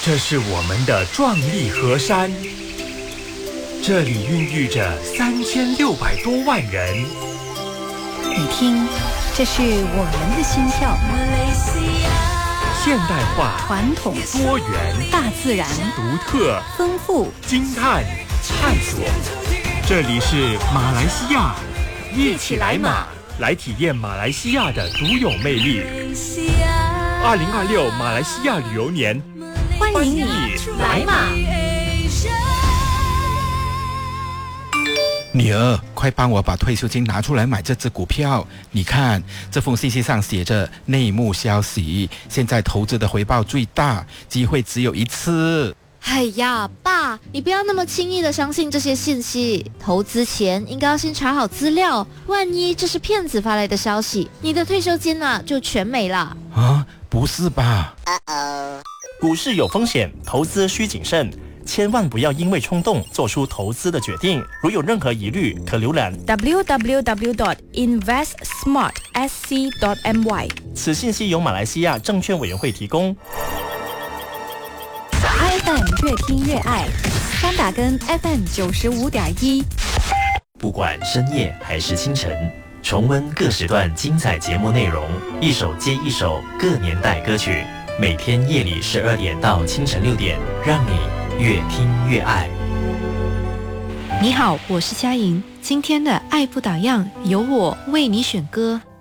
这是我们的壮丽河山，这里孕育着3600多万人。 你听，这是我们的心跳。 现代化、 传统、 多元、 大自然、 独特、 丰富、 惊叹、探索。这里是马来西亚，一起来马，来体验马来西亚的独有魅力。2026马来西亚旅游年， 欢迎你来马。 女儿，快帮我把退休金拿出来买这只股票。你看，这封信息上写着内幕消息，现在投资的回报最大，机会只有一次。 哎呀，爸，你不要那么轻易的相信这些信息。投资前应该要先查好资料，万一这是骗子发来的消息，你的退休金就全没了。 啊，不是吧？ 股市有风险，投资需谨慎，千万不要因为冲动做出投资的决定。如有任何疑虑，可浏览 www.investsmartsc.my。 此信息由马来西亚证券委员会提供。 FM 越听越爱，三打根 FM 95.1。 不管深夜还是清晨，重温各时段精彩节目内容，一首接一首各年代歌曲，每天夜里12点到清晨6点，让你越听越爱。 你好，我是佳莹，今天的爱不打烊由我为你选歌。